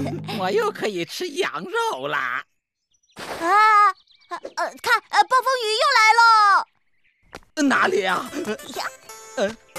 我又可以吃羊肉啦！ 看，暴风雨又来了！ 哪里啊？ 呀，